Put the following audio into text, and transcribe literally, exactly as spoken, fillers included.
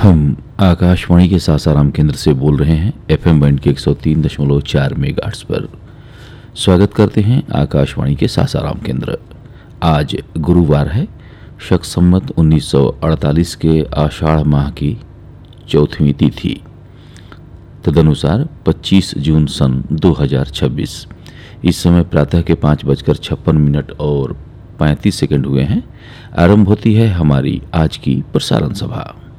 हम आकाशवाणी के सासाराम केंद्र से बोल रहे हैं एफएम बैंड के एक सौ तीन दशमलव चार मेगाहर्ट्ज़ पर। स्वागत करते हैं आकाशवाणी के सासाराम केंद्र। आज गुरुवार है, शक संवत उन्नीस सौ अड़तालीस के आषाढ़ माह की चौथीं तिथि, तदनुसार पच्चीस जून सन दो हज़ार छब्बीस। इस समय प्रातः के पाँच बजकर छप्पन मिनट और पैंतीस सेकंड हुए हैं। आरंभ होती है हमारी आज की प्रसारण सभा।